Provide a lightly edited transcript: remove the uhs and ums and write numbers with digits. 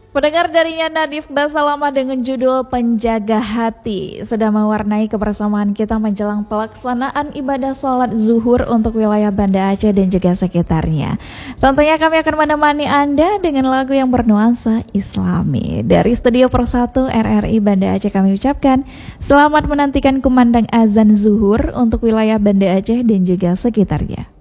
Pendengar darinya Nadif Basalamah dengan judul Penjaga Hati sudah mewarnai kebersamaan kita menjelang pelaksanaan ibadah sholat zuhur untuk wilayah Banda Aceh dan juga sekitarnya. Tentunya kami akan menemani Anda dengan lagu yang bernuansa Islami. Dari Studio Persatu RRI Banda Aceh kami ucapkan selamat menantikan kumandang azan zuhur untuk wilayah Banda Aceh dan juga sekitarnya.